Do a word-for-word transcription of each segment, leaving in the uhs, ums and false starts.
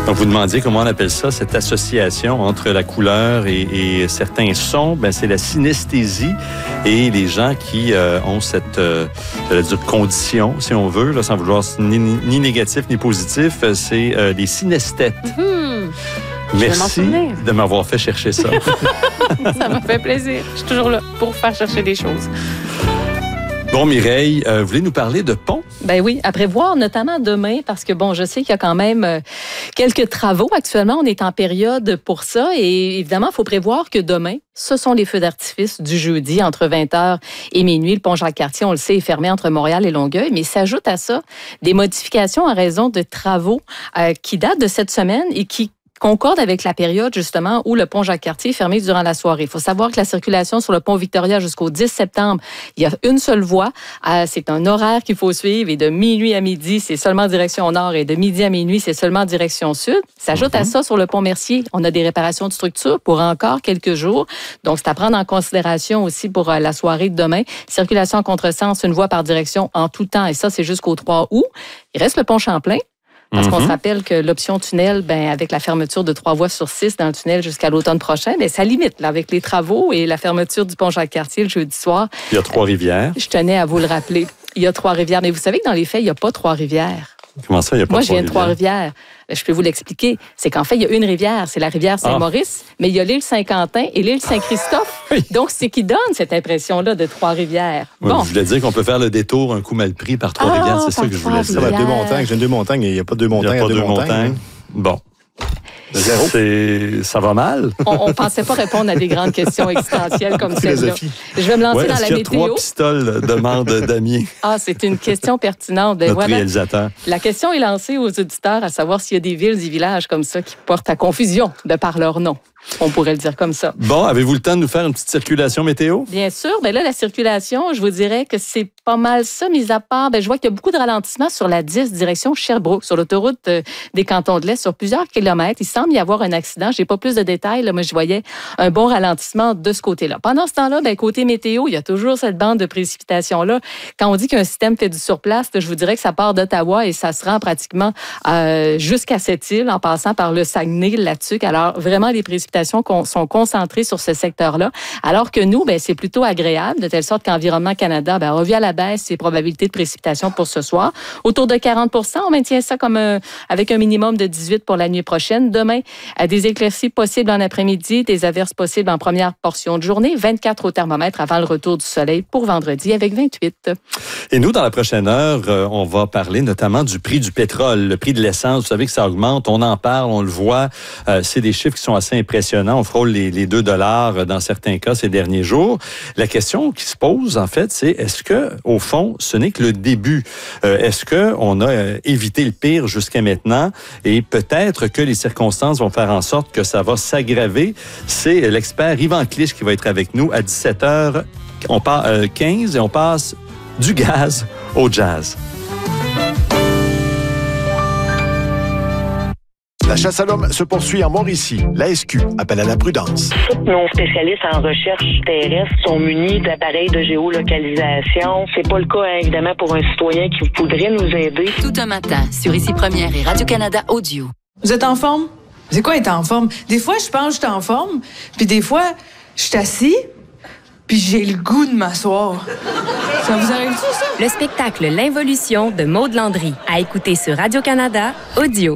Donc, vous demandiez comment on appelle ça, cette association entre la couleur et, et certains sons. Ben, c'est la synesthésie. Et les gens qui euh, ont cette euh, dire, condition, si on veut, là, sans vouloir ni, ni négatif ni positif, c'est euh, les synesthètes. Mmh. Merci de m'avoir fait chercher ça. Ça m'a fait plaisir. Je suis toujours là pour faire chercher des choses. Bon, Mireille, euh, vous voulez nous parler de pont? Ben oui, à prévoir, notamment demain, parce que bon, je sais qu'il y a quand même euh, quelques travaux. Actuellement, on est en période pour ça et évidemment, il faut prévoir que demain, ce sont les feux d'artifice du jeudi entre vingt heures et minuit. Le pont Jacques-Cartier, on le sait, est fermé entre Montréal et Longueuil, mais s'ajoute à ça des modifications en raison de travaux euh, qui datent de cette semaine et qui concorde avec la période, justement, où le pont Jacques-Cartier est fermé durant la soirée. Il faut savoir que la circulation sur le pont Victoria jusqu'au dix septembre, il y a une seule voie. Euh, c'est un horaire qu'il faut suivre et de minuit à midi, c'est seulement direction nord et de midi à minuit, c'est seulement direction sud. S'ajoute mm-hmm. à ça, sur le pont Mercier, on a des réparations de structure pour encore quelques jours. Donc, c'est à prendre en considération aussi pour euh, la soirée de demain. Circulation en contresens, une voie par direction en tout temps. Et ça, c'est jusqu'au trois août. Il reste le pont Champlain. Parce qu'on mm-hmm. se rappelle que l'option tunnel, ben, avec la fermeture de trois voies sur six dans le tunnel jusqu'à l'automne prochain, ben, ça limite là, avec les travaux et la fermeture du pont Jacques-Cartier le jeudi soir. Il y a Trois-Rivières. Euh, je tenais à vous le rappeler. Il y a Trois-Rivières. Mais vous savez que dans les faits, il n'y a pas Trois-Rivières. Comment ça, il n'y a pas Moi, Trois-Rivières? je viens de Trois-Rivières. Je peux vous l'expliquer. C'est qu'en fait, il y a une rivière. C'est la rivière Saint-Maurice, ah. mais il y a l'île Saint-Quentin et l'île Saint-Christophe. Oui. Donc, c'est qui donne cette impression-là de Trois-Rivières. Oui, bon. Je voulais dire qu'on peut faire le détour un coup mal pris par Trois-Rivières. Ah, c'est ça que je voulais dire. Ça va deux montagnes. J'ai deux montagnes et il n'y a pas deux montagnes. Il n'y a pas deux, deux montagnes. montagnes. Bon. Zéro. C'est... Ça va mal. On ne pensait pas répondre à des grandes questions existentielles comme celle-là. Je vais me lancer ouais, dans la qu'il y a météo. Trois pistoles, demande Damien. Ah, c'est une question pertinente. Ben, Notre voilà. réalisateur. La question est lancée aux auditeurs à savoir s'il y a des villes et villages comme ça qui portent à confusion de par leur nom. On pourrait le dire comme ça. Bon, avez-vous le temps de nous faire une petite circulation météo? Bien sûr. Ben là, la circulation, je vous dirais que c'est pas mal ça, mis à part, ben, je vois qu'il y a beaucoup de ralentissements sur la dix, direction Sherbrooke, sur l'autoroute euh, des Cantons de l'Est, sur plusieurs kilomètres. Il semble y avoir un accident. J'ai pas plus de détails, là, mais je voyais un bon ralentissement de ce côté-là. Pendant ce temps-là, ben, côté météo, il y a toujours cette bande de précipitations-là. Quand on dit qu'un système fait du surplace, je vous dirais que ça part d'Ottawa et ça se rend pratiquement euh, jusqu'à cette île, en passant par le Saguenay, la Tuque. Alors, vraiment, les précipitations sont concentrées sur ce secteur-là. Alors que nous, ben, c'est plutôt agréable, de telle sorte qu'Environnement Canada ben, revient à la baisse ses probabilités de précipitation pour ce soir. Autour de quarante pour cent, on maintient ça comme un, avec un minimum de dix-huit pour la nuit prochaine. Demain, des éclaircies possibles en après-midi, des averses possibles en première portion de journée. vingt-quatre au thermomètre avant le retour du soleil pour vendredi avec vingt-huit. Et nous, dans la prochaine heure, euh, on va parler notamment du prix du pétrole, le prix de l'essence. Vous savez que ça augmente, on en parle, on le voit. Euh, c'est des chiffres qui sont assez impressionnants. On frôle les, les deux dollars dans certains cas ces derniers jours. La question qui se pose, en fait, c'est est-ce que, au fond, ce n'est que le début? Euh, est-ce qu'on a euh, évité le pire jusqu'à maintenant et peut-être que les circonstances vont faire en sorte que ça va s'aggraver? C'est l'expert Yvan Clich qui va être avec nous à dix-sept heures quinze et on passe du gaz au jazz. La chasse à l'homme se poursuit en Mauricie. La S Q appelle à la prudence. Tous nos spécialistes en recherche terrestre sont munis d'appareils de géolocalisation. C'est pas le cas, hein, évidemment, pour un citoyen qui voudrait nous aider. Tout un matin, sur Ici Première et Radio-Canada Audio. Vous êtes en forme? C'est quoi être en forme? Des fois, je pense que je suis en forme, puis des fois, je suis assis, puis j'ai le goût de m'asseoir. Ça vous arrive-tu, ça? Le spectacle L'Involution de Maude Landry. À écouter sur Radio-Canada Audio.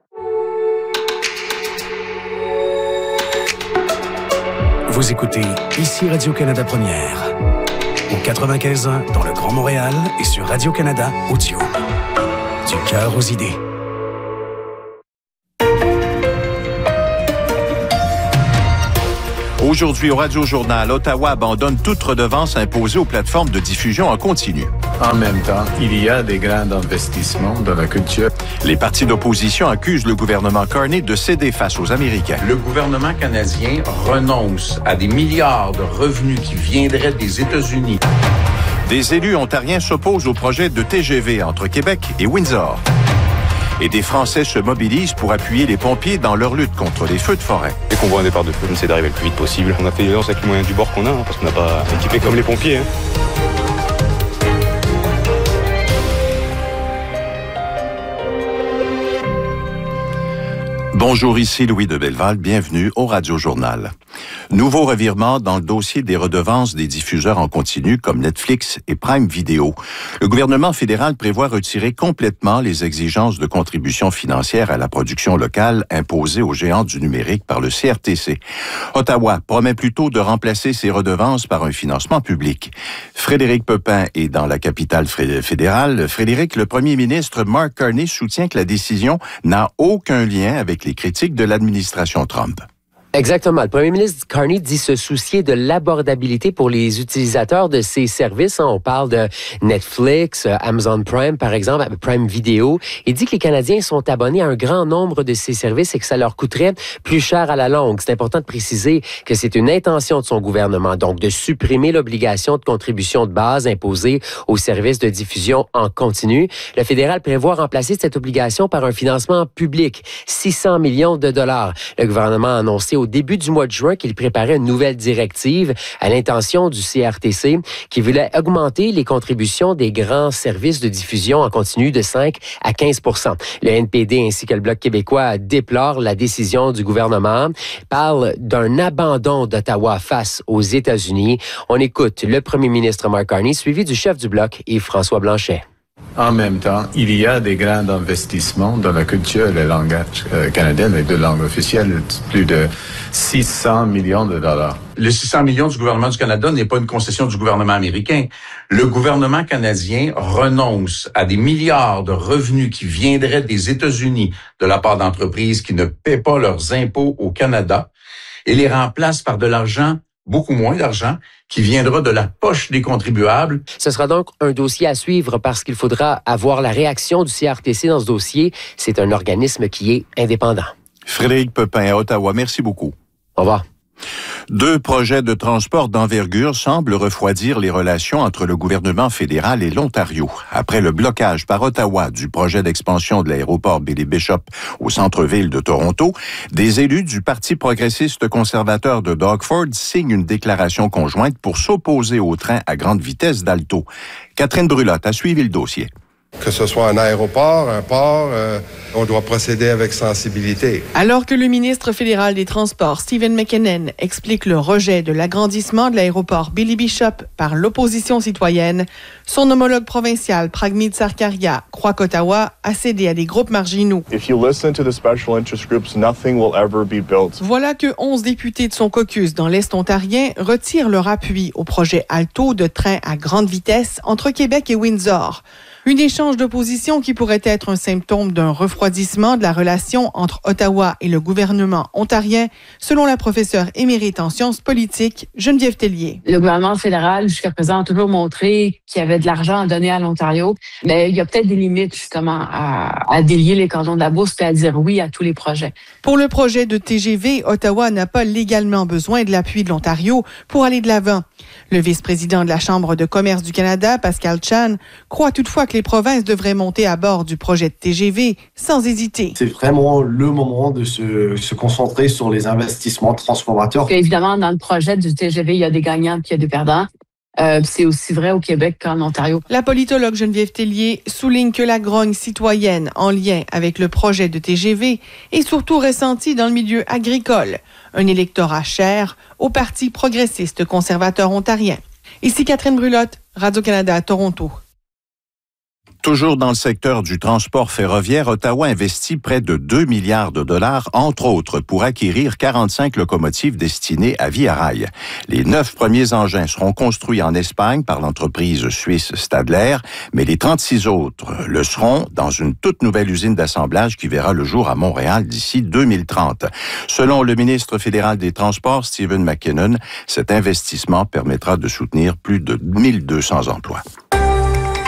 Vous écoutez Ici Radio-Canada Première. Au quatre-vingt-quinze ans dans le Grand Montréal et sur Radio-Canada Audio. Du cœur aux idées. Aujourd'hui, au Radio-Journal, Ottawa abandonne toute redevance imposée aux plateformes de diffusion en continu. En même temps, il y a des grands investissements dans la culture. Les partis d'opposition accusent le gouvernement Carney de céder face aux Américains. Le gouvernement canadien renonce à des milliards de revenus qui viendraient des États-Unis. Des élus ontariens s'opposent au projet de T G V entre Québec et Windsor. Et des Français se mobilisent pour appuyer les pompiers dans leur lutte contre les feux de forêt. Dès qu'on voit un départ de feu, on essaie d'arriver le plus vite possible. On a fait l'urgence avec les moyens du bord qu'on a, hein, parce qu'on n'a pas équipé comme les pompiers. Hein. Bonjour, ici Louis de Belleval, bienvenue au Radio Journal. Nouveau revirement dans le dossier des redevances des diffuseurs en continu comme Netflix et Prime Video. Le gouvernement fédéral prévoit retirer complètement les exigences de contribution financière à la production locale imposées aux géants du numérique par le C R T C. Ottawa promet plutôt de remplacer ces redevances par un financement public. Frédéric Pepin est dans la capitale fédérale. Frédéric, le premier ministre Mark Carney soutient que la décision n'a aucun lien avec les critiques de l'administration Trump. Exactement. Le premier ministre Carney dit se soucier de l'abordabilité pour les utilisateurs de ces services. On parle de Netflix, Amazon Prime, par exemple, Prime Video. Il dit que les Canadiens sont abonnés à un grand nombre de ces services et que ça leur coûterait plus cher à la longue. C'est important de préciser que c'est une intention de son gouvernement, donc de supprimer l'obligation de contribution de base imposée aux services de diffusion en continu. Le fédéral prévoit remplacer cette obligation par un financement public, six cents millions de dollars. Le gouvernement a annoncé au début du mois de juin qu'il préparait une nouvelle directive à l'intention du C R T C qui voulait augmenter les contributions des grands services de diffusion en continu de cinq à quinze pour cent. Le N P D ainsi que le Bloc québécois déplorent la décision du gouvernement, parlent d'un abandon d'Ottawa face aux États-Unis. On écoute le premier ministre Mark Carney suivi du chef du Bloc, Yves-François Blanchet. En même temps, il y a des grands investissements dans la culture et le langage euh, canadien, les deux langues officielles, plus de six cents millions de dollars. Les six cents millions du gouvernement du Canada n'est pas une concession du gouvernement américain. Le gouvernement canadien renonce à des milliards de revenus qui viendraient des États-Unis de la part d'entreprises qui ne paient pas leurs impôts au Canada et les remplace par de l'argent, beaucoup moins d'argent, qui viendra de la poche des contribuables. Ce sera donc un dossier à suivre parce qu'il faudra avoir la réaction du C R T C dans ce dossier. C'est un organisme qui est indépendant. Frédéric Pepin à Ottawa, merci beaucoup. Au revoir. Deux projets de transport d'envergure semblent refroidir les relations entre le gouvernement fédéral et l'Ontario. Après le blocage par Ottawa du projet d'expansion de l'aéroport Billy-Bishop au centre-ville de Toronto, des élus du Parti progressiste conservateur de Dougford signent une déclaration conjointe pour s'opposer au train à grande vitesse d'Alto. Catherine Brulotte a suivi le dossier. Que ce soit un aéroport, un port, euh, on doit procéder avec sensibilité. Alors que le ministre fédéral des Transports, Stephen McKinnon, explique le rejet de l'agrandissement de l'aéroport Billy-Bishop par l'opposition citoyenne, son homologue provincial, Pragmeet Sarkaria, croit qu'Ottawa a cédé à des groupes marginaux. If you listen to the special interest groups, nothing will ever be built. Voilà que onze députés de son caucus dans l'Est ontarien retirent leur appui au projet Alto de train à grande vitesse entre Québec et Windsor. Un échange de positions qui pourrait être un symptôme d'un refroidissement de la relation entre Ottawa et le gouvernement ontarien, selon la professeure émérite en sciences politiques, Geneviève Tellier. Le gouvernement fédéral, jusqu'à présent, a toujours montré qu'il y avait de l'argent à donner à l'Ontario, mais il y a peut-être des limites, justement, à, à délier les cordons de la bourse et à dire oui à tous les projets. Pour le projet de T G V, Ottawa n'a pas légalement besoin de l'appui de l'Ontario pour aller de l'avant. Le vice-président de la Chambre de commerce du Canada, Pascal Chan, croit toutefois que les provinces devraient monter à bord du projet de T G V sans hésiter. C'est vraiment le moment de se, se concentrer sur les investissements transformateurs. Évidemment, dans le projet du T G V, il y a des gagnants et il y a des perdants. Euh, c'est aussi vrai au Québec qu'en Ontario. La politologue Geneviève Tellier souligne que la grogne citoyenne en lien avec le projet de T G V est surtout ressentie dans le milieu agricole, un électorat cher au Parti progressiste conservateur ontarien. Ici Catherine Brulotte, Radio-Canada à Toronto. Toujours dans le secteur du transport ferroviaire, Ottawa investit près de deux milliards de dollars, entre autres, pour acquérir quarante-cinq locomotives destinées à Via Rail. Les neuf premiers engins seront construits en Espagne par l'entreprise suisse Stadler, mais les trente-six autres le seront dans une toute nouvelle usine d'assemblage qui verra le jour à Montréal d'ici deux mille trente. Selon le ministre fédéral des Transports, Stephen McKinnon, cet investissement permettra de soutenir plus de mille deux cents emplois.